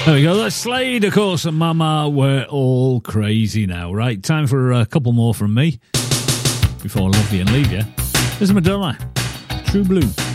There we go. That's Slade, of course, and Mama, we're all crazy now. Right, time for a couple more from me before I love you and leave you. This is Madonna, True Blue.